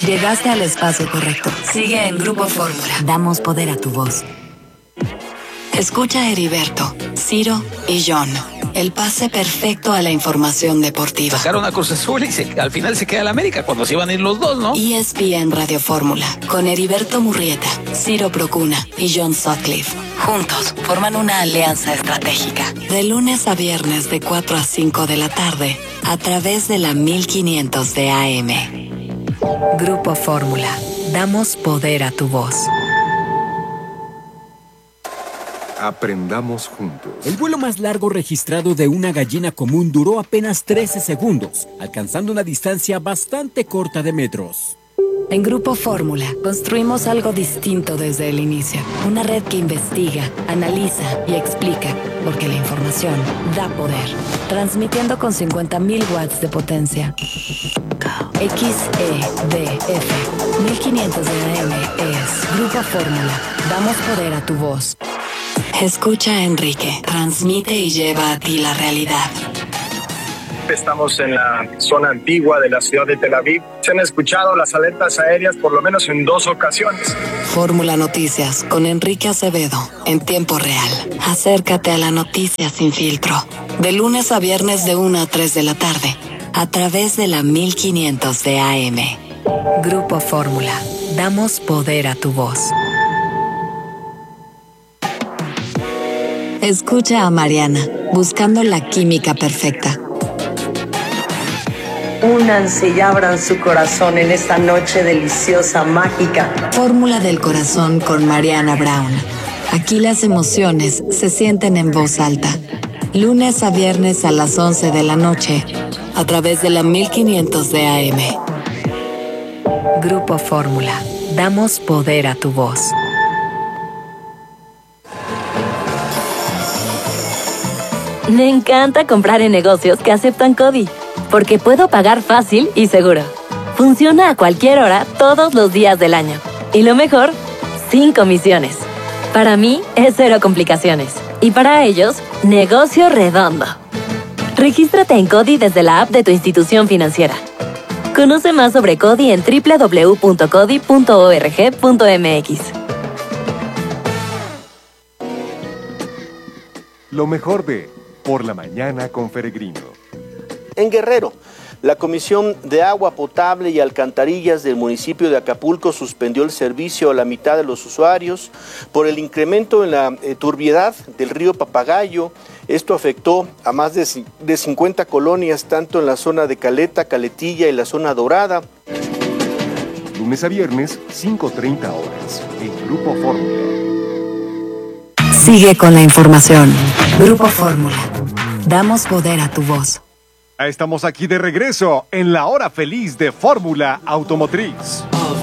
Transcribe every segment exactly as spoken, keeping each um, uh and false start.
Llegaste al espacio correcto. Sigue en Grupo Fórmula. Damos poder a tu voz. Escucha a Heriberto, Ciro y John. El pase perfecto a la información deportiva. Sacaron a Cruz Azul y se, al final se queda el América cuando se iban a ir los dos, ¿no? E S P N Radio Fórmula, con Heriberto Murrieta, Ciro Procuna y John Sutcliffe. Juntos forman una alianza estratégica. De lunes a viernes de cuatro a cinco de la tarde, a través de la mil quinientos de A M. Grupo Fórmula. Damos poder a tu voz. Aprendamos juntos. El vuelo más largo registrado de una gallina común duró apenas trece segundos, alcanzando una distancia bastante corta de metros. En Grupo Fórmula construimos algo distinto desde el inicio. Una red que investiga, analiza y explica, porque la información da poder. Transmitiendo con cincuenta mil watts de potencia. X E D F mil quinientos de A M es Grupo Fórmula. Damos poder a tu voz. Escucha a Enrique, transmite y lleva a ti la realidad. Estamos en la zona antigua de la ciudad de Tel Aviv. Se han escuchado las alertas aéreas por lo menos en dos ocasiones. Fórmula Noticias con Enrique Acevedo en tiempo real. Acércate a la noticia sin filtro. De lunes a viernes de una a tres de la tarde. A través de la mil quinientos de A M. Grupo Fórmula. Damos poder a tu voz. Escucha a Mariana, buscando la química perfecta. Únanse y abran su corazón en esta noche deliciosa, mágica. Fórmula del corazón con Mariana Brown. Aquí las emociones se sienten en voz alta. Lunes a viernes a las once de la noche, a través de la mil quinientos de A M. Grupo Fórmula. Damos poder a tu voz. Me encanta comprar en negocios que aceptan CODI, porque puedo pagar fácil y seguro. Funciona a cualquier hora, todos los días del año. Y lo mejor, sin comisiones. Para mí, es cero complicaciones. Y para ellos, negocio redondo. Regístrate en CODI desde la app de tu institución financiera. Conoce más sobre CODI en doble u doble u doble u punto codi punto org punto m x. Lo mejor de Por la Mañana con Peregrino. En Guerrero, la Comisión de Agua Potable y Alcantarillas del municipio de Acapulco suspendió el servicio a la mitad de los usuarios por el incremento en la eh, turbiedad del río Papagayo. Esto afectó a más de, de cincuenta colonias, tanto en la zona de Caleta, Caletilla y la zona dorada. Lunes a viernes, cinco treinta horas, en Grupo Fórmula. Sigue con la información. Grupo Fórmula. Damos poder a tu voz. Estamos aquí de regreso en la hora feliz de Fórmula Automotriz.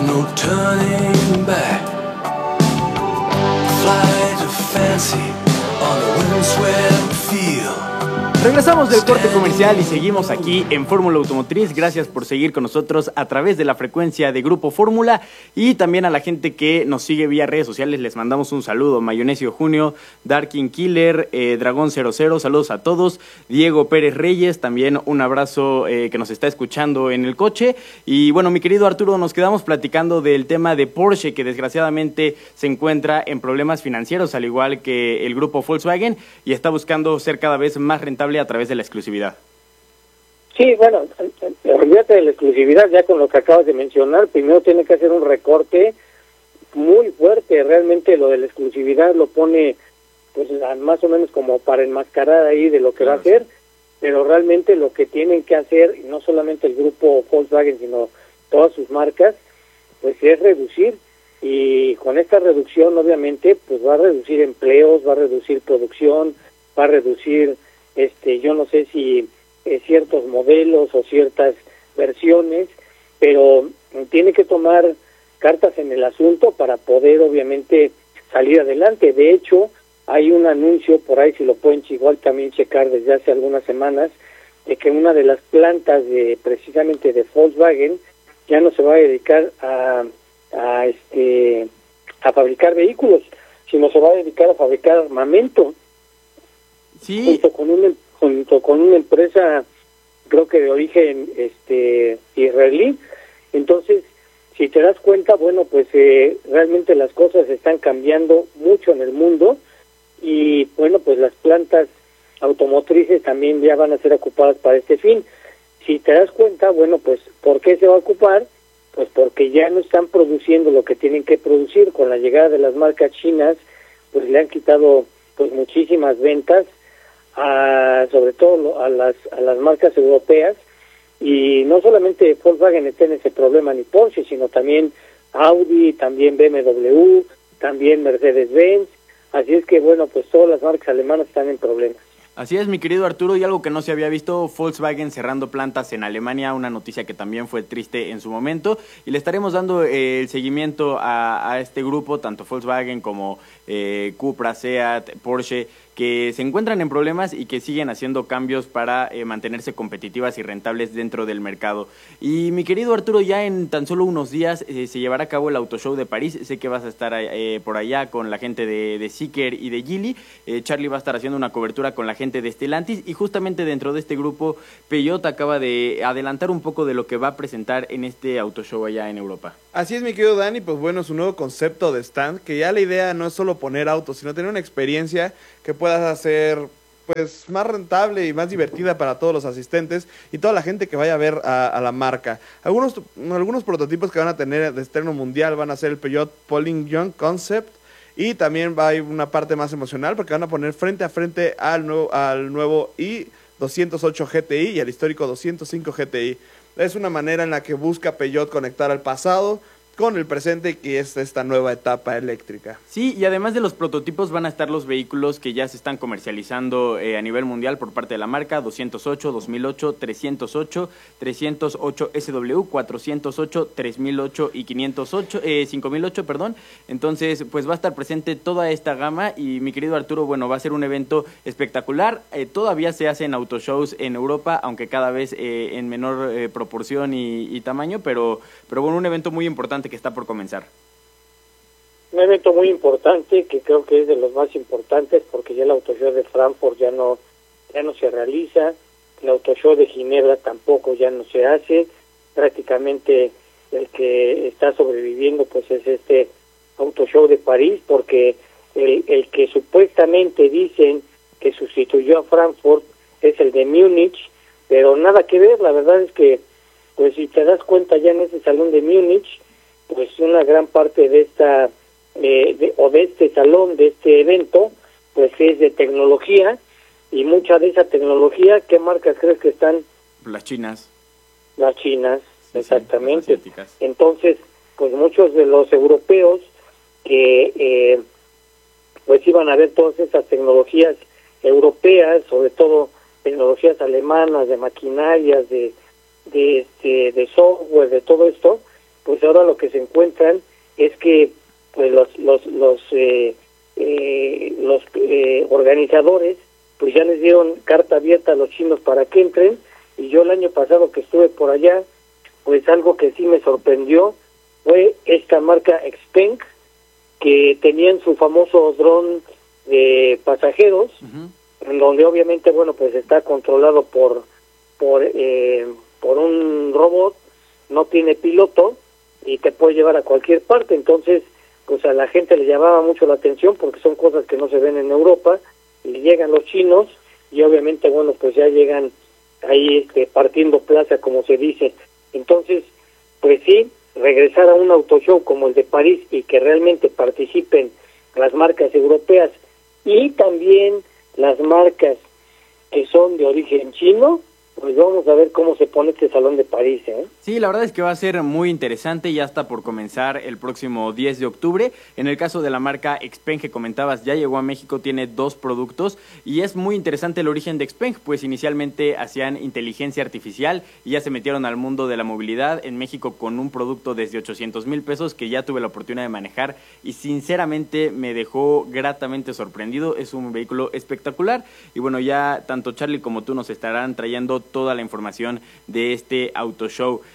Regresamos del corte comercial y seguimos aquí en Fórmula Automotriz. Gracias por seguir con nosotros a través de la frecuencia de Grupo Fórmula y también a la gente que nos sigue vía redes sociales. Les mandamos un saludo. Mayonesio Junio, Darkin Killer, eh, Dragón cero cero, saludos a todos. Diego Pérez Reyes, también un abrazo eh, que nos está escuchando en el coche. Y bueno, mi querido Arturo, nos quedamos platicando del tema de Porsche, que desgraciadamente se encuentra en problemas financieros, al igual que el grupo Volkswagen, y está buscando ser cada vez más rentable a través de la exclusividad. Sí, bueno, olvídate de la exclusividad, ya con lo que acabas de mencionar. Primero tiene que hacer un recorte muy fuerte. Realmente lo de la exclusividad lo pone pues más o menos como para enmascarar ahí de lo que va a hacer, pero realmente lo que tienen que hacer, no solamente el grupo Volkswagen, sino todas sus marcas, pues es reducir, y con esta reducción obviamente pues va a reducir empleos, va a reducir producción, va a reducir este yo no sé si eh, ciertos modelos o ciertas versiones, pero tiene que tomar cartas en el asunto para poder obviamente salir adelante. De hecho, hay un anuncio por ahí, si lo pueden igual también checar desde hace algunas semanas, de que una de las plantas de precisamente de Volkswagen ya no se va a dedicar a, a este a fabricar vehículos, sino se va a dedicar a fabricar armamento. Sí. Junto con una junto con una empresa, creo que de origen este israelí. Entonces, si te das cuenta, bueno, pues eh, realmente las cosas están cambiando mucho en el mundo y bueno, pues las plantas automotrices también ya van a ser ocupadas para este fin. Si te das cuenta, bueno, pues ¿por qué se va a ocupar? Pues porque ya no están produciendo lo que tienen que producir. Con la llegada de las marcas chinas, pues le han quitado pues muchísimas ventas, a, sobre todo a las a las marcas europeas, y no solamente Volkswagen está en ese problema ni Porsche, sino también Audi, también B M W, también Mercedes-Benz, así es que bueno, pues todas las marcas alemanas están en problemas. Así es, mi querido Arturo, y algo que no se había visto, Volkswagen cerrando plantas en Alemania, una noticia que también fue triste en su momento, y le estaremos dando eh, el seguimiento a, a este grupo, tanto Volkswagen como eh, Cupra, Seat, Porsche, que se encuentran en problemas y que siguen haciendo cambios para eh, mantenerse competitivas y rentables dentro del mercado. Y mi querido Arturo, ya en tan solo unos días eh, se llevará a cabo el Auto Show de París. Sé que vas a estar eh, por allá con la gente de, de Zeekr y de Geely. Eh, Charlie va a estar haciendo una cobertura con la gente de Stellantis, y justamente dentro de este grupo Peugeot acaba de adelantar un poco de lo que va a presentar en este Auto Show allá en Europa. Así es, mi querido Dani, pues bueno, es un nuevo concepto de stand, que ya la idea no es solo poner autos, sino tener una experiencia que puedas hacer pues más rentable y más divertida para todos los asistentes y toda la gente que vaya a ver a, a la marca. Algunos, algunos prototipos que van a tener de estreno mundial van a ser el Peugeot Polling Young Concept, y también va a ir una parte más emocional porque van a poner frente a frente al nuevo, al nuevo i doscientos ocho G T I y al histórico doscientos cinco G T I. Es una manera en la que busca Peugeot conectar al pasado con el presente, que es esta nueva etapa eléctrica. Sí, y además de los prototipos van a estar los vehículos que ya se están comercializando eh, a nivel mundial por parte de la marca: doscientos ocho, dos mil ocho, trescientos ocho, trescientos ocho S W, cuatrocientos ocho, tres mil ocho y quinientos ocho, eh, cinco mil ocho, perdón. Entonces, pues va a estar presente toda esta gama, y mi querido Arturo, bueno, va a ser un evento espectacular. Eh, todavía se hacen autoshows en Europa, aunque cada vez eh, en menor eh, proporción y, y tamaño, pero, pero bueno, un evento muy importante que está por comenzar. Un evento muy importante, que creo que es de los más importantes, porque ya el Auto Show de Frankfurt ya no ya no se realiza, el Auto Show de Ginebra tampoco ya no se hace, prácticamente el que está sobreviviendo pues es este Auto Show de París, porque el, el que supuestamente dicen que sustituyó a Frankfurt es el de Múnich, pero nada que ver. La verdad es que pues si te das cuenta, ya en ese salón de Múnich, pues una gran parte de esta eh, de, o de este salón, de este evento, pues es de tecnología, y mucha de esa tecnología, ¿qué marcas crees que están? Las chinas. Las chinas, sí, exactamente. Sí, las entonces, pues muchos de los europeos que eh, pues iban a ver todas esas tecnologías europeas, sobre todo tecnologías alemanas, de maquinarias, de de este de software, de todo esto, pues ahora lo que se encuentran es que pues los los los eh, eh, los eh, organizadores pues ya les dieron carta abierta a los chinos para que entren. Y yo el año pasado que estuve por allá, pues algo que sí me sorprendió fue esta marca Xpeng, que tenían su famoso dron de pasajeros, uh-huh. en donde obviamente bueno pues está controlado por por eh, por un robot, no tiene piloto y te puede llevar a cualquier parte. Entonces pues a la gente le llamaba mucho la atención, porque son cosas que no se ven en Europa, y llegan los chinos y obviamente bueno pues ya llegan ahí este, partiendo plaza, como se dice. Entonces pues sí, regresar a un autoshow como el de París y que realmente participen las marcas europeas y también las marcas que son de origen chino, pues vamos a ver cómo se pone este Salón de París, ¿eh? Sí, la verdad es que va a ser muy interesante, ya está por comenzar el próximo diez de octubre. En el caso de la marca Xpeng que comentabas, ya llegó a México, tiene dos productos, y es muy interesante el origen de Xpeng, pues inicialmente hacían inteligencia artificial y ya se metieron al mundo de la movilidad en México con un producto desde ochocientos mil pesos que ya tuve la oportunidad de manejar y sinceramente me dejó gratamente sorprendido. Es un vehículo espectacular y bueno, ya tanto Charlie como tú nos estarán trayendo toda la información de este auto show.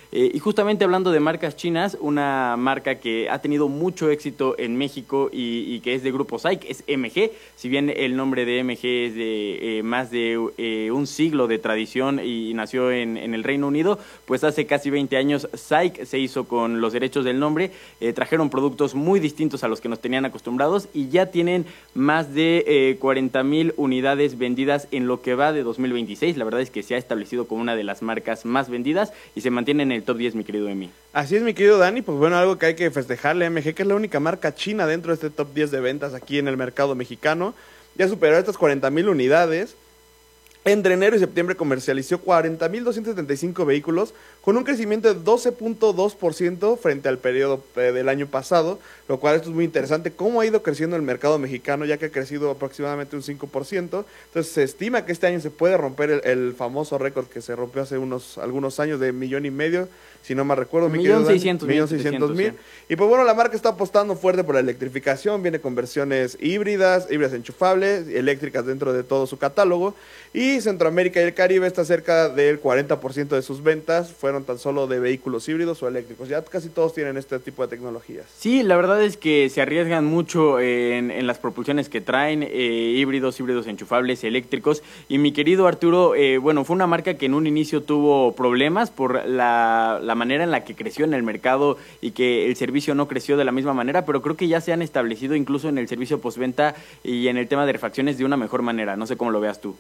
Eh, y justamente hablando de marcas chinas, una marca que ha tenido mucho éxito en México y, y que es de Grupo SAIC es M G. Si bien el nombre de M G es de eh, más de eh, un siglo de tradición y nació en, en el Reino Unido, pues hace casi veinte años SAIC se hizo con los derechos del nombre, eh, trajeron productos muy distintos a los que nos tenían acostumbrados y ya tienen más de eh, cuarenta mil unidades vendidas en lo que va de dos mil veintiséis. La verdad es que se ha establecido como una de las marcas más vendidas y se mantiene en el top diez, mi querido Emi. Así es, mi querido Dani, pues bueno, algo que hay que festejarle a M G, que es la única marca china dentro de este top diez de ventas aquí en el mercado mexicano. Ya superó estas cuarenta mil unidades. Entre enero y septiembre comercializó cuarenta mil doscientos setenta y cinco vehículos con un crecimiento de doce punto dos por ciento frente al periodo eh, del año pasado, lo cual esto es muy interesante, cómo ha ido creciendo el mercado mexicano, ya que ha crecido aproximadamente un cinco por ciento. Entonces se estima que este año se puede romper el, el famoso récord que se rompió hace unos algunos años de millón y medio, si no me recuerdo. Millón seiscientos mil. Millón seiscientos mil. Y pues bueno, la marca está apostando fuerte por la electrificación, viene con versiones híbridas, híbridas enchufables, eléctricas dentro de todo su catálogo. Y Centroamérica y el Caribe está cerca del cuarenta por ciento de sus ventas fueron tan solo de vehículos híbridos o eléctricos. Ya casi todos tienen este tipo de tecnologías. Sí, la verdad es que se arriesgan mucho en, en las propulsiones que traen, eh, híbridos, híbridos enchufables, eléctricos. Y mi querido Arturo, eh, bueno, fue una marca que en un inicio tuvo problemas por la, la manera en la que creció en el mercado y que el servicio no creció de la misma manera, pero creo que ya se han establecido incluso en el servicio postventa y en el tema de refacciones de una mejor manera. No sé cómo lo veas tú.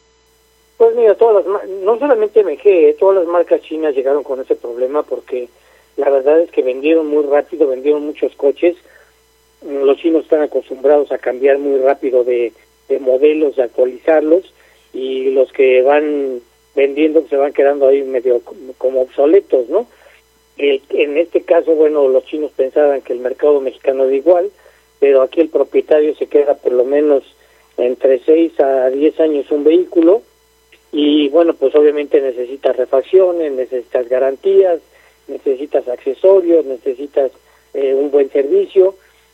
Pues mira, todas las, no solamente M G, eh, todas las marcas chinas llegaron con ese problema porque la verdad es que vendieron muy rápido, vendieron muchos coches. Los chinos están acostumbrados a cambiar muy rápido de, de modelos, de actualizarlos, y los que van vendiendo se van quedando ahí medio como obsoletos, ¿no? El, en este caso, bueno, los chinos pensaban que el mercado mexicano era igual, pero aquí el propietario se queda por lo menos entre seis a diez años un vehículo. Y bueno, pues obviamente necesitas refacciones, necesitas garantías, necesitas accesorios, necesitas eh, un buen servicio,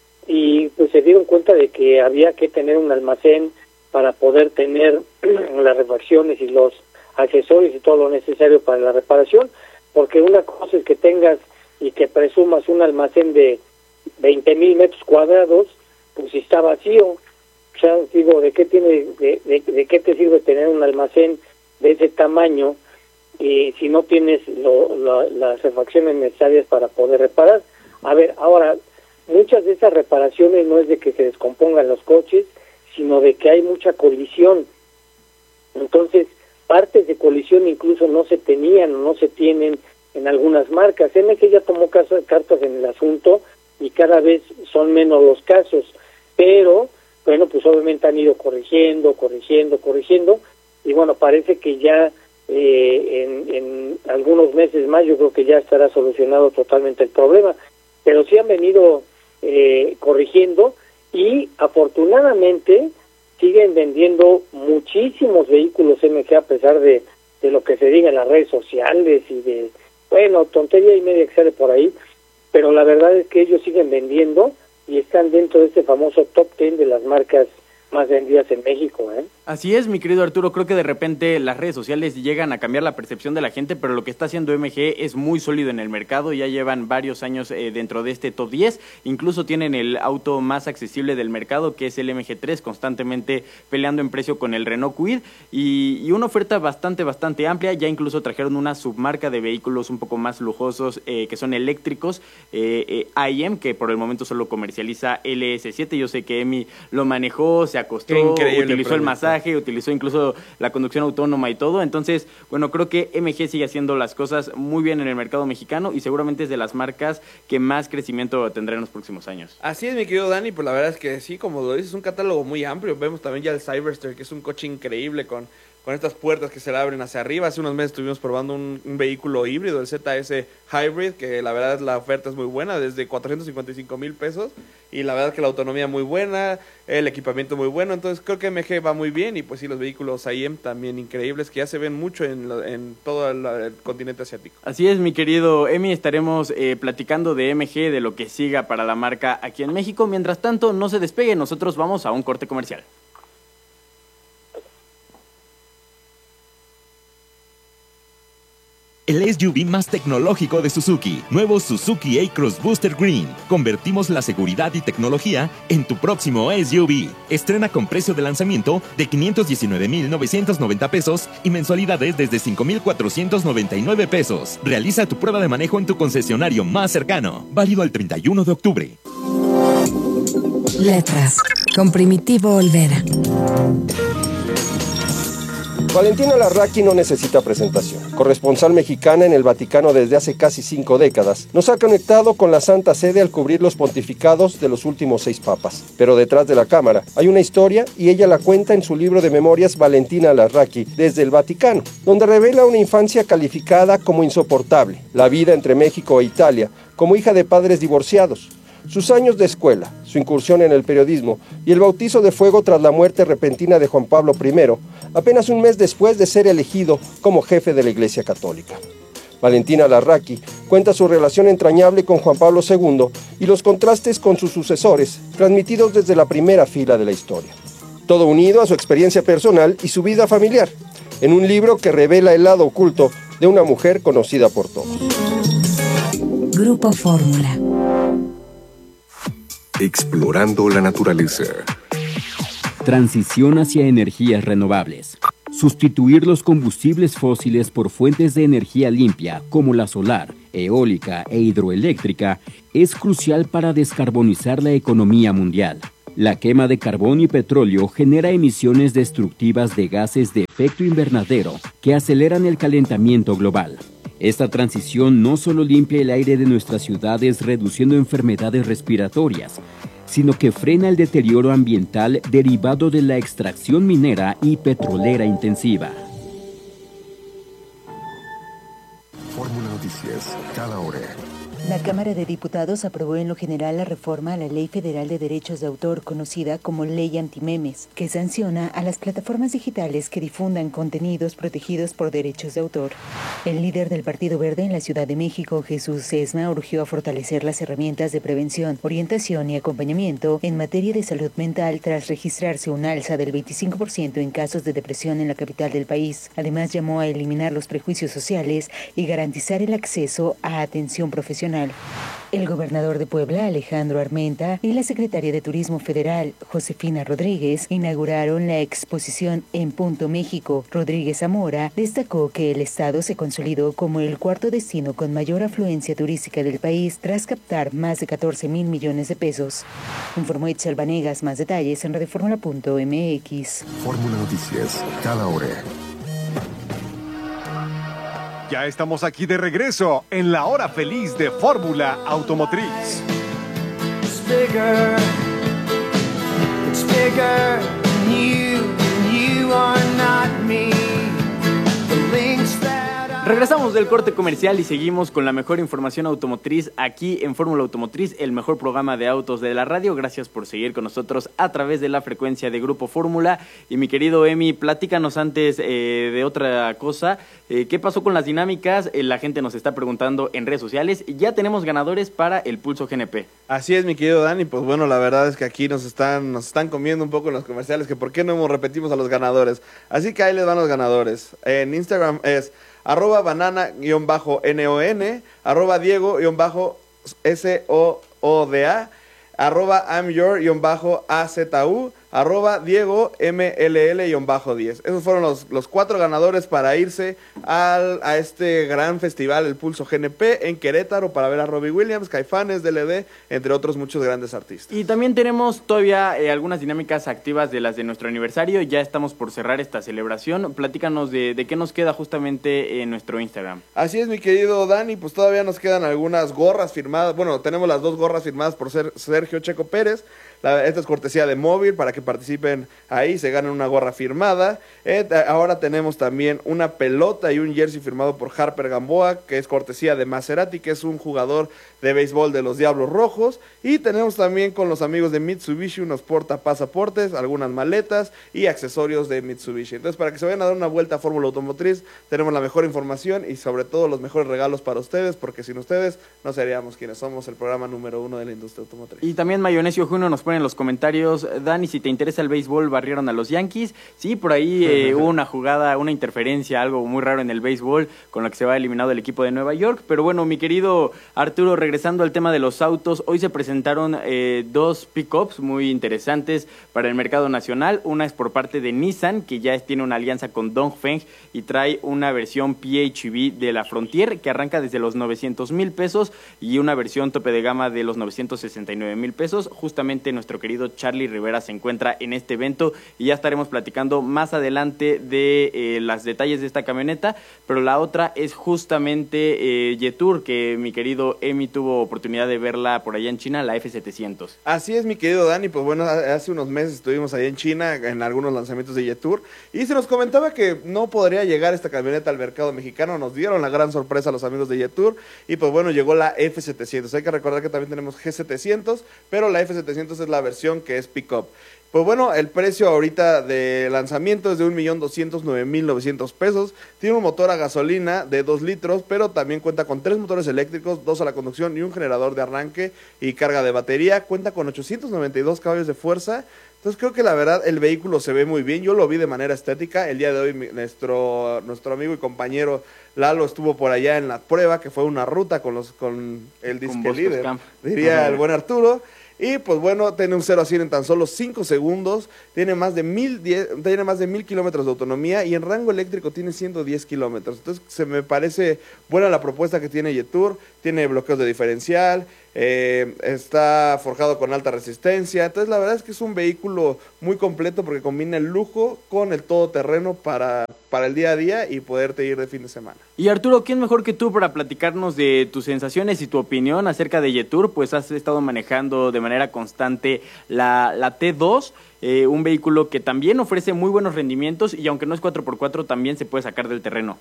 y pues se dieron cuenta de que había que tener un almacén para poder tener las refacciones y los accesorios y todo lo necesario para la reparación, porque una cosa es que tengas y que presumas un almacén de veinte mil metros cuadrados, pues si está vacío. O sea, digo, ¿de qué tiene, de, de, de qué te sirve tener un almacén de ese tamaño y si no tienes lo, lo, las refacciones necesarias para poder reparar? A ver, ahora, muchas de esas reparaciones no es de que se descompongan los coches, sino de que hay mucha colisión. Entonces, partes de colisión incluso no se tenían o no se tienen en algunas marcas. M G ya tomó caso, cartas en el asunto y cada vez son menos los casos, pero bueno, pues obviamente han ido corrigiendo, corrigiendo, corrigiendo, y bueno, parece que ya eh, en, en algunos meses más yo creo que ya estará solucionado totalmente el problema, pero sí han venido eh, corrigiendo y afortunadamente siguen vendiendo muchísimos vehículos M G a pesar de, de lo que se diga en las redes sociales y de, bueno, tontería y media que sale por ahí, pero la verdad es que ellos siguen vendiendo y están dentro de este famoso top ten de las marcas más vendidas en México, ¿eh? Así es, mi querido Arturo, creo que de repente las redes sociales llegan a cambiar la percepción de la gente, pero lo que está haciendo M G es muy sólido en el mercado, ya llevan varios años eh, dentro de este top diez, incluso tienen el auto más accesible del mercado, que es el M G tres, constantemente peleando en precio con el Renault Kwid, y, y una oferta bastante, bastante amplia. Ya incluso trajeron una submarca de vehículos un poco más lujosos, eh, que son eléctricos, eh, eh, I M, que por el momento solo comercializa L S siete, yo sé que Emi lo manejó, se acostó, utilizó el masaje, utilizó incluso la conducción autónoma y todo. Entonces, bueno, creo que M G sigue haciendo las cosas muy bien en el mercado mexicano y seguramente es de las marcas que más crecimiento tendrá en los próximos años. Así es, mi querido Dani, pues la verdad es que sí, como lo dices, es un catálogo muy amplio. Vemos también ya el Cyberster, que es un coche increíble con, con estas puertas que se le abren hacia arriba. Hace unos meses estuvimos probando un, un vehículo híbrido, el Z S Hybrid, que la verdad la oferta es muy buena, desde cuatrocientos cincuenta y cinco mil pesos, y la verdad es que la autonomía muy buena, el equipamiento muy bueno. Entonces creo que M G va muy bien, y pues sí, los vehículos I M también increíbles, que ya se ven mucho en, la, en todo el, el continente asiático. Así es, mi querido Emi, estaremos eh, platicando de M G, de lo que siga para la marca aquí en México. Mientras tanto, no se despegue, nosotros vamos a un corte comercial. el S U V más tecnológico de Suzuki. Nuevo Suzuki A-Cross Booster Green. Convertimos la seguridad y tecnología en tu próximo S U V. Estrena con precio de lanzamiento de quinientos diecinueve mil novecientos noventa pesos y mensualidades desde cinco mil cuatrocientos noventa y nueve pesos. Realiza tu prueba de manejo en tu concesionario más cercano. Válido al treinta y uno de octubre. Letras. Con Primitivo Olvera. Valentina Larraqui no necesita presentación. Corresponsal mexicana en el Vaticano desde hace casi cinco décadas, nos ha conectado con la Santa Sede al cubrir los pontificados de los últimos seis papas. Pero detrás de la cámara hay una historia y ella la cuenta en su libro de memorias Valentina Larraqui desde el Vaticano, donde revela una infancia calificada como insoportable, la vida entre México e Italia, como hija de padres divorciados, sus años de escuela, su incursión en el periodismo y el bautizo de fuego tras la muerte repentina de Juan Pablo primero, apenas un mes después de ser elegido como jefe de la Iglesia Católica. Valentina Larraqui cuenta su relación entrañable con Juan Pablo segundo y los contrastes con sus sucesores, transmitidos desde la primera fila de la historia. Todo unido a su experiencia personal y su vida familiar, en un libro que revela el lado oculto de una mujer conocida por todos. Grupo Fórmula. Explorando la naturaleza. Transición hacia energías renovables. Sustituir los combustibles fósiles por fuentes de energía limpia como la solar, eólica e hidroeléctrica es crucial para descarbonizar la economía mundial. La quema de carbón y petróleo genera emisiones destructivas de gases de efecto invernadero que aceleran el calentamiento global. Esta transición no solo limpia el aire de nuestras ciudades reduciendo enfermedades respiratorias, sino que frena el deterioro ambiental derivado de la extracción minera y petrolera intensiva. Fórmula Noticias, cada hora. La Cámara de Diputados aprobó en lo general la reforma a la Ley Federal de Derechos de Autor, conocida como Ley Antimemes, que sanciona a las plataformas digitales que difundan contenidos protegidos por derechos de autor. El líder del Partido Verde en la Ciudad de México, Jesús Sesma, urgió a fortalecer las herramientas de prevención, orientación y acompañamiento en materia de salud mental tras registrarse un alza del veinticinco por ciento en casos de depresión en la capital del país. Además, llamó a eliminar los prejuicios sociales y garantizar el acceso a atención profesional. El gobernador de Puebla, Alejandro Armenta, y la secretaria de Turismo Federal, Josefina Rodríguez, inauguraron la exposición En Punto México. Rodríguez Zamora destacó que el estado se consolidó como el cuarto destino con mayor afluencia turística del país tras captar más de catorce mil millones de pesos. Informó Itzel Vanegas. Más detalles en radioformula punto m x. Fórmula Noticias, cada hora. Ya estamos aquí de regreso en la hora feliz de Fórmula Automotriz. It's bigger, it's bigger than you, and you are not me. The links that Regresamos del corte comercial y seguimos con la mejor información automotriz aquí en Fórmula Automotriz, el mejor programa de autos de la radio. Gracias por seguir con nosotros a través de la frecuencia de Grupo Fórmula. Y mi querido Emi, platícanos antes eh, de otra cosa. Eh, ¿Qué pasó con las dinámicas? Eh, la gente nos está preguntando en redes sociales. Ya tenemos ganadores para el Pulso G N P. Así es, mi querido Dani. Pues bueno, la verdad es que aquí nos están, nos están comiendo un poco en los comerciales, que por qué no hemos repetimos a los ganadores. Así que ahí les van los ganadores. En Instagram es arroba banana-non, arroba diego-soda, arroba amyour-azu, arroba diego mll-diez. Esos fueron los, los cuatro ganadores para irse al, a este gran festival, el Pulso G N P, en Querétaro, para ver a Robbie Williams, Caifanes, D L D, entre otros muchos grandes artistas. Y también tenemos todavía eh, algunas dinámicas activas de las de nuestro aniversario. Ya estamos por cerrar esta celebración. Platícanos de, de qué nos queda justamente en nuestro Instagram. Así es, mi querido Dani, pues todavía nos quedan algunas gorras firmadas. Bueno, tenemos las dos gorras firmadas por ser Sergio Checo Pérez. La, esta es cortesía de Móvil para que participen ahí, se ganen una gorra firmada. Eh, ahora tenemos también una pelota y un jersey firmado por Harper Gamboa, que es cortesía de Maserati, que es un jugador de béisbol de los Diablos Rojos. Y tenemos también con los amigos de Mitsubishi unos portapasaportes, algunas maletas y accesorios de Mitsubishi. Entonces, para que se vayan a dar una vuelta a Fórmula Automotriz, tenemos la mejor información y sobre todo los mejores regalos para ustedes, porque sin ustedes no seríamos quienes somos, el programa número uno de la industria automotriz. Y también Mayonesio Juno nos pone en los comentarios: Dani, si te te interesa el béisbol, barrieron a los Yankees. Sí, por ahí eh, hubo una jugada, una interferencia, algo muy raro en el béisbol, con la que se va eliminado el equipo de Nueva York. Pero bueno, mi querido Arturo, regresando al tema de los autos, hoy se presentaron eh, dos pick-ups muy interesantes para el mercado nacional. Una es por parte de Nissan, que ya tiene una alianza con Dongfeng y trae una versión P H E V de la Frontier, que arranca desde los novecientos mil pesos, y una versión tope de gama de los novecientos sesenta y nueve mil pesos. Justamente nuestro querido Charlie Rivera se encuentra en este evento y ya estaremos platicando más adelante de eh, los detalles de esta camioneta, pero la otra es justamente eh, Jetour, que mi querido Emi tuvo oportunidad de verla por allá en China, la F setecientos. Así es, mi querido Dani, pues bueno, hace unos meses estuvimos allá en China en algunos lanzamientos de Jetour y se nos comentaba que no podría llegar esta camioneta al mercado mexicano. Nos dieron la gran sorpresa a los amigos de Jetour y pues bueno, llegó la F setecientos. Hay que recordar que también tenemos G setecientos, pero la F setecientos es la versión que es pick-up. Pues bueno, el precio ahorita de lanzamiento es de un millón doscientos nueve mil novecientos pesos. Tiene un motor a gasolina de dos litros, pero también cuenta con tres motores eléctricos, dos a la conducción y un generador de arranque y carga de batería. Cuenta con ochocientos noventa y dos caballos de fuerza. Entonces creo que la verdad el vehículo se ve muy bien. Yo lo vi de manera estética. El día de hoy mi, nuestro, nuestro amigo y compañero Lalo estuvo por allá en la prueba, que fue una ruta con, los, con el disque líder, Camp. diría uh-huh. el buen Arturo. Y pues bueno, tiene un cero a cien en tan solo cinco segundos, tiene más de mil diez, tiene más de mil kilómetros de autonomía y en rango eléctrico tiene ciento diez kilómetros. Entonces se me parece buena la propuesta que tiene Jetour, tiene bloqueos de diferencial, eh, está forjado con alta resistencia. Entonces la verdad es que es un vehículo muy completo porque combina el lujo con el todoterreno para, para el día a día y poderte ir de fin de semana. Y Arturo, ¿quién mejor que tú para platicarnos de tus sensaciones y tu opinión acerca de Jetour? Pues has estado manejando de manera constante la, la T dos, eh, un vehículo que también ofrece muy buenos rendimientos y aunque no es cuatro por cuatro también se puede sacar del terreno.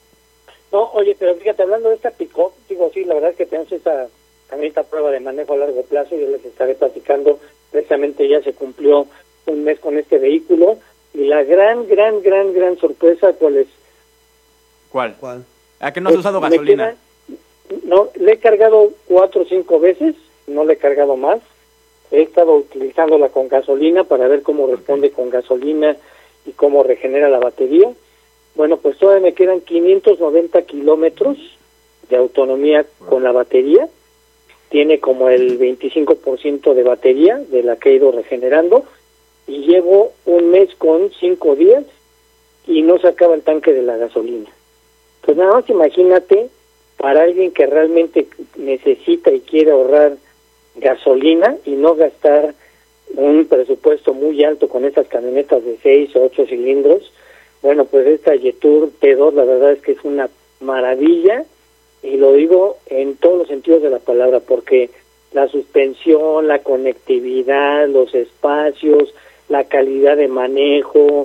No, oye, pero fíjate, hablando de esta pick-up, digo, sí, la verdad es que tenemos esta, también esta prueba de manejo a largo plazo, yo les estaré platicando, precisamente ya se cumplió un mes con este vehículo, y la gran, gran, gran, gran sorpresa, ¿cuál es? ¿Cuál? ¿Cuál? ¿A que no has pues, usado gasolina? Queda, no, le he cargado cuatro o cinco veces, no le he cargado más, he estado utilizándola con gasolina para ver cómo responde con gasolina y cómo regenera la batería. Bueno, pues todavía me quedan quinientos noventa kilómetros de autonomía con la batería. Tiene como el veinticinco por ciento de batería de la que he ido regenerando. Y llevo un mes con cinco días y no se acaba el tanque de la gasolina. Pues nada más imagínate, para alguien que realmente necesita y quiere ahorrar gasolina y no gastar un presupuesto muy alto con esas camionetas de seis o ocho cilindros, bueno, pues esta Jetour T dos la verdad es que es una maravilla y lo digo en todos los sentidos de la palabra porque la suspensión, la conectividad, los espacios, la calidad de manejo,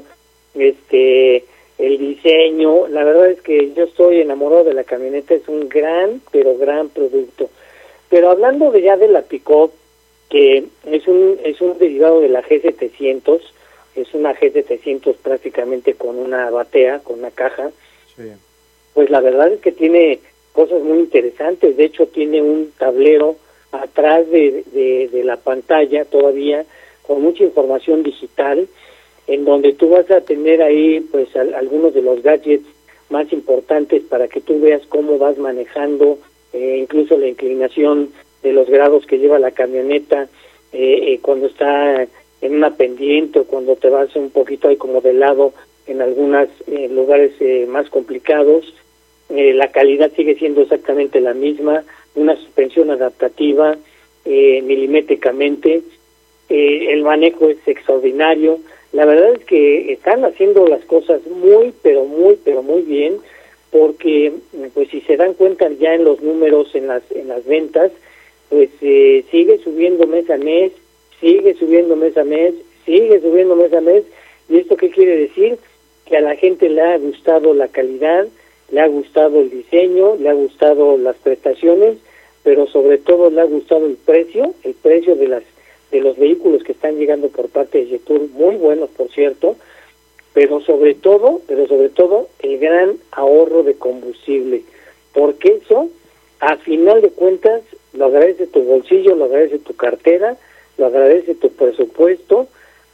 este, el diseño, la verdad es que yo estoy enamorado de la camioneta, es un gran, pero gran producto. Pero hablando de ya de la pick-up, que es un es un derivado de la G setecientos, es una G setecientos prácticamente con una batea, con una caja, sí. Pues la verdad es que tiene cosas muy interesantes. De hecho tiene un tablero atrás de, de, de la pantalla todavía con mucha información digital en donde tú vas a tener ahí pues al, algunos de los gadgets más importantes para que tú veas cómo vas manejando, eh, incluso la inclinación de los grados que lleva la camioneta eh, eh, cuando está en una pendiente o cuando te vas un poquito ahí como de lado en algunos eh, lugares eh, más complicados. Eh, la calidad sigue siendo exactamente la misma, una suspensión adaptativa eh, milimétricamente, eh, el manejo es extraordinario. La verdad es que están haciendo las cosas muy, pero muy, pero muy bien, porque pues si se dan cuenta ya en los números, en las en las ventas, pues eh, sigue subiendo mes a mes, sigue subiendo mes a mes, sigue subiendo mes a mes. ¿Y esto qué quiere decir? Que a la gente le ha gustado la calidad, le ha gustado el diseño, le ha gustado las prestaciones, pero sobre todo le ha gustado el precio, el precio de las de los vehículos que están llegando por parte de Jetour, muy buenos por cierto, pero sobre todo, pero sobre todo el gran ahorro de combustible, porque eso, a final de cuentas, lo agradece tu bolsillo, lo agradece tu cartera, lo agradece tu presupuesto,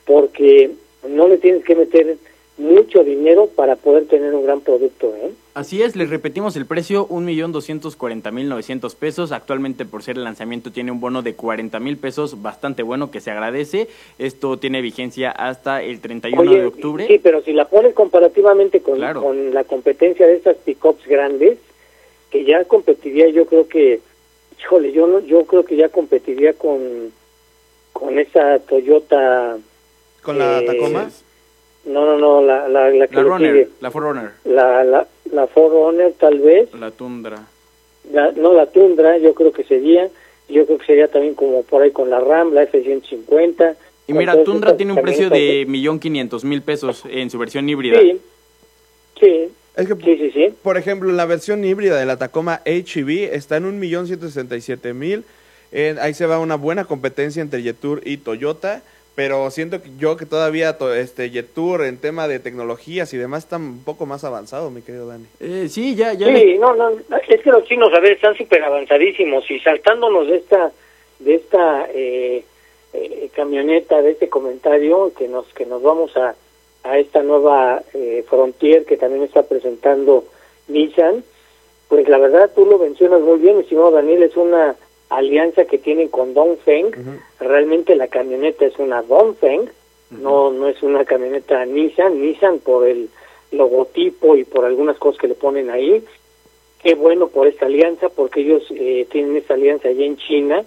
porque no le tienes que meter mucho dinero para poder tener un gran producto, ¿eh? Así es, les repetimos el precio, un millón doscientos cuarenta mil novecientos pesos. Actualmente, por ser el lanzamiento, tiene un bono de cuarenta mil pesos, bastante bueno, que se agradece. Esto tiene vigencia hasta el treinta y uno Oye, de octubre. Sí, pero si la pones comparativamente con, Claro. con la competencia de estas pickups grandes, que ya competiría, yo creo que, híjole, yo no, yo creo que ya competiría con, con esa Toyota. ¿Con la eh, Tacoma? No, no, no, la, la, la que La le Runner, sigue. la cuatro runner, La, la, la cuatro runner tal vez. la Tundra. La- no, la Tundra, yo creo que sería. Yo creo que sería también como por ahí con la Ram, la F ciento cincuenta. Y mira, con todas Tundra estas tiene un precio camionetas, de millón quinientos mil pesos en su versión híbrida. Sí, sí. Es que, sí, sí, sí. por ejemplo, en la versión híbrida de la Tacoma H E V está en un millón ciento sesenta y siete mil. Ahí se va una buena competencia entre Jetour y Toyota. Pero siento que yo que todavía to- este Jetour en tema de tecnologías y demás está un poco más avanzado, mi querido Dani. Eh, sí, ya, ya. Sí, le- no, no, es que los chinos, a ver, están súper avanzadísimos y saltándonos de esta, de esta eh, eh, camioneta, de este comentario, que nos, que nos vamos a, a esta nueva eh, Frontier que también está presentando Nissan, pues la verdad tú lo mencionas muy bien, estimado Daniel, es una alianza que tienen con Dongfeng. Realmente la camioneta es una Dongfeng, no no es una camioneta Nissan, Nissan por el logotipo y por algunas cosas que le ponen ahí. Qué bueno por esta alianza, porque ellos eh, tienen esta alianza allá en China,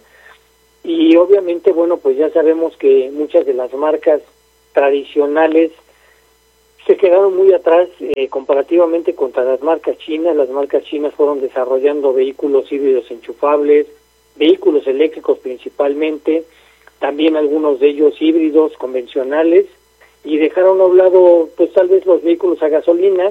y obviamente, bueno, pues ya sabemos que muchas de las marcas tradicionales se quedaron muy atrás eh, comparativamente contra las marcas chinas. Las marcas chinas fueron desarrollando vehículos híbridos enchufables, vehículos eléctricos principalmente, también algunos de ellos híbridos convencionales, y dejaron a un lado pues tal vez los vehículos a gasolina,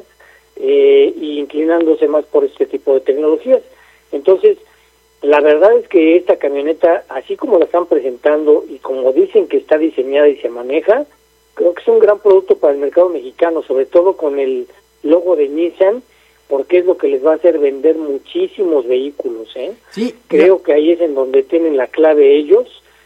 eh, y inclinándose más por este tipo de tecnologías. Entonces, la verdad es que esta camioneta, así como la están presentando y como dicen que está diseñada y se maneja, creo que es un gran producto para el mercado mexicano, sobre todo con el logo de Nissan, porque es lo que les va a hacer vender muchísimos vehículos, ¿eh? Sí, creo que ahí es en donde tienen la clave ellos,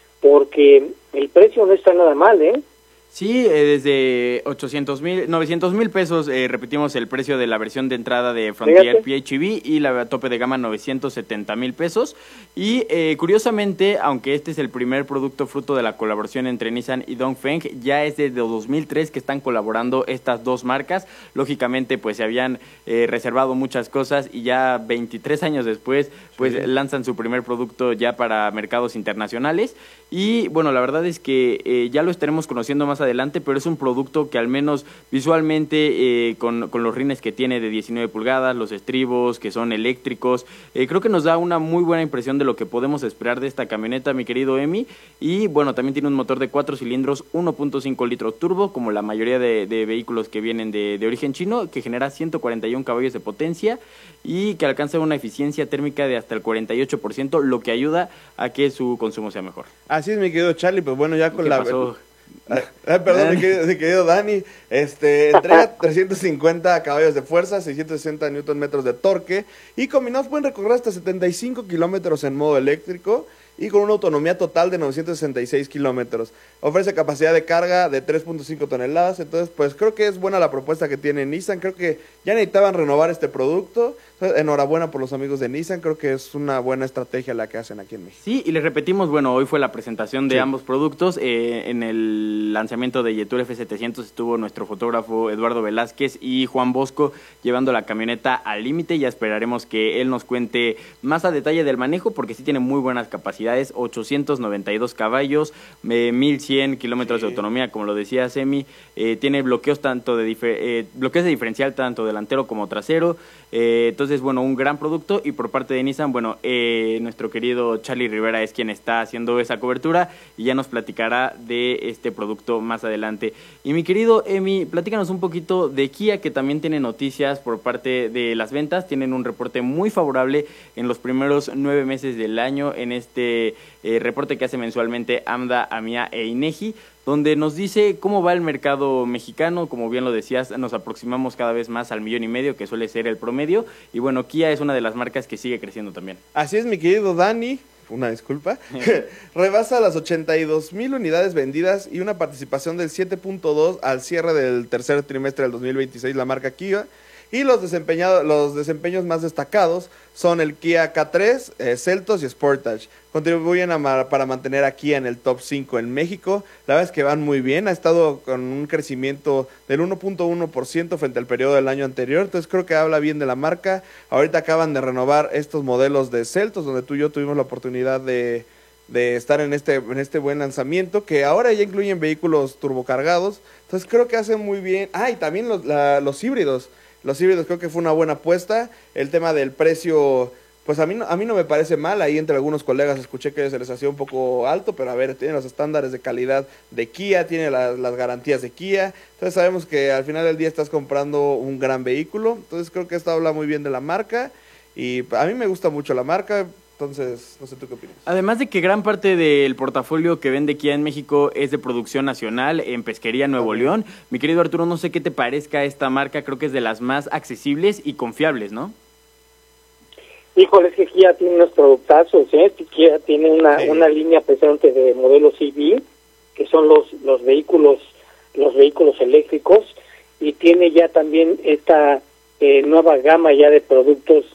porque el precio no está nada mal, ¿eh? Sí, eh, desde ochocientos mil, novecientos mil pesos, eh, repetimos el precio de la versión de entrada de Frontier Fíjate. P H E V y la tope de gama novecientos setenta mil pesos. Y eh, curiosamente, aunque este es el primer producto fruto de la colaboración entre Nissan y Dongfeng, ya es desde dos mil tres que están colaborando estas dos marcas. Lógicamente, pues se habían eh, reservado muchas cosas y ya veintitrés años después, pues Sí. lanzan su primer producto ya para mercados internacionales. Y bueno, la verdad es que eh, ya lo estaremos conociendo más adelante, pero es un producto que al menos visualmente, eh, con, con los rines que tiene de diecinueve pulgadas, los estribos que son eléctricos, eh, creo que nos da una muy buena impresión de lo que podemos esperar de esta camioneta, mi querido Emi. Y bueno, también tiene un motor de cuatro cilindros, uno punto cinco litros turbo, como la mayoría de, de vehículos que vienen de, de origen chino, que genera ciento cuarenta y uno caballos de potencia y que alcanza una eficiencia térmica de hasta el cuarenta y ocho por ciento, lo que ayuda a que su consumo sea mejor. Así es, mi querido Charlie, pues bueno, ya con ¿Qué la... pasó? Ah, ah, perdón, mi querido, mi querido Dani, este, entrega trescientos cincuenta caballos de fuerza, seiscientos sesenta newton metros de torque, y combinados pueden recorrer hasta setenta y cinco kilómetros en modo eléctrico y con una autonomía total de novecientos sesenta y seis kilómetros. Ofrece capacidad de carga de tres punto cinco toneladas, entonces pues creo que es buena la propuesta que tiene Nissan. Creo que ya necesitaban renovar este producto. Entonces, enhorabuena por los amigos de Nissan, creo que es una buena estrategia la que hacen aquí en México. Sí, y les repetimos, bueno, hoy fue la presentación de Sí. ambos productos. Eh, en el lanzamiento de Jetour F setecientos estuvo nuestro fotógrafo Eduardo Velázquez y Juan Bosco llevando la camioneta al límite. Ya esperaremos que él nos cuente más a detalle del manejo, porque sí tiene muy buenas capacidades, ochocientos noventa y dos caballos, eh, mil cien kilómetros de autonomía, como lo decía Semi. Eh, tiene bloqueos tanto de difer- eh, bloqueos de diferencial tanto delantero como trasero. Eh, entonces, bueno, un gran producto. Y por parte de Nissan, bueno, eh, nuestro querido Charlie Rivera es quien está haciendo esa cobertura y ya nos platicará de este producto más adelante. Y mi querido Emi, platícanos un poquito de Kia, que también tiene noticias por parte de las ventas. Tienen un reporte muy favorable en los primeros nueve meses del año en este eh, reporte que hace mensualmente AMDA, AMIA e INEGI, donde nos dice cómo va el mercado mexicano. Como bien lo decías, nos aproximamos cada vez más al millón y medio, que suele ser el promedio, y bueno, Kia es una de las marcas que sigue creciendo también. Así es, mi querido Dani. una disculpa, rebasa las ochenta y dos mil unidades vendidas y una participación del siete punto dos al cierre del tercer trimestre del dos mil veintiséis, la marca Kia. Y los, desempeñados, los desempeños más destacados son el Kia K tres, eh, Seltos y Sportage. Contribuyen a, para mantener a Kia en el top cinco en México. La verdad es que van muy bien, ha estado con un crecimiento del uno punto uno por ciento frente al periodo del año anterior, entonces creo que habla bien de la marca. Ahorita acaban de renovar estos modelos de Seltos, donde tú y yo tuvimos la oportunidad de, de estar en este, en este buen lanzamiento, que ahora ya incluyen vehículos turbocargados, entonces creo que hacen muy bien. Ah, y también los, la, los híbridos. Los híbridos creo que fue una buena apuesta. El tema del precio, pues a mí, no, a mí no me parece mal. Ahí entre algunos colegas escuché que se les hacía un poco alto, pero a ver, tiene los estándares de calidad de Kia, tiene la, las garantías de Kia. Entonces sabemos que al final del día estás comprando un gran vehículo. Entonces creo que esto habla muy bien de la marca. Y a mí me gusta mucho la marca. Entonces, no sé tú qué opinas. Además de que gran parte del portafolio que vende Kia en México es de producción nacional en Pesquería Nuevo okay. León. Mi querido Arturo, no sé qué te parezca esta marca, creo que es de las más accesibles y confiables, ¿no? Híjole, es que Kia tiene unos productazos, ¿eh? Kia tiene una, sí. una línea presente de modelos E V, que son los, los vehículos los vehículos eléctricos, y tiene ya también esta eh, nueva gama ya de productos,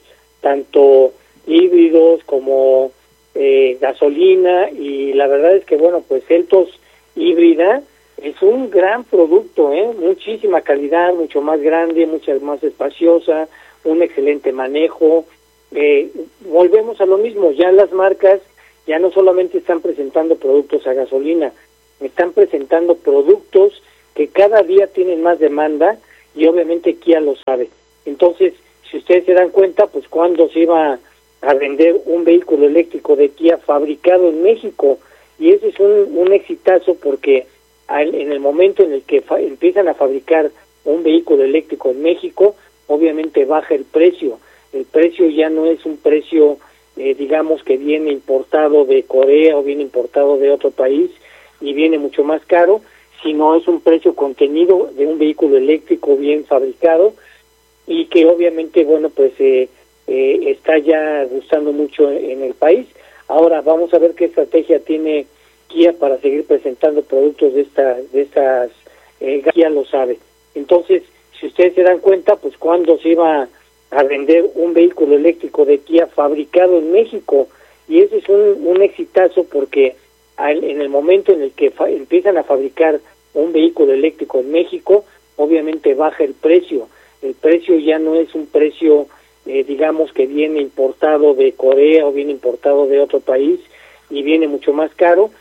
tanto híbridos como eh, gasolina, y la verdad es que bueno, pues Seltos híbrida es un gran producto, ¿eh? Muchísima calidad, mucho más grande, mucho más espaciosa, un excelente manejo. Eh, volvemos a lo mismo, ya las marcas ya no solamente están presentando productos a gasolina, están presentando productos que cada día tienen más demanda, y obviamente Kia lo sabe. Entonces, si ustedes se dan cuenta, pues cuando se iba a vender un vehículo eléctrico de Kia fabricado en México, y eso es un, un exitazo, porque al, en el momento en el que fa empiezan a fabricar un vehículo eléctrico en México, obviamente baja el precio. El precio ya no es un precio, eh, digamos, que viene importado de Corea o viene importado de otro país y viene mucho más caro, sino es un precio contenido de un vehículo eléctrico bien fabricado, y que obviamente, bueno, pues eh, Eh, está ya gustando mucho en el país. Ahora vamos a ver qué estrategia tiene Kia para seguir presentando productos de esta, de estas, eh, Kia lo sabe. Entonces, si ustedes se dan cuenta, pues cuando se iba a vender un vehículo eléctrico de Kia fabricado en México, y eso es un, un exitazo, porque al, en el momento en el que fa empiezan a fabricar un vehículo eléctrico en México, obviamente baja el precio. El precio ya no es un precio Eh, digamos, que viene importado de Corea o viene importado de otro país y viene mucho más caro,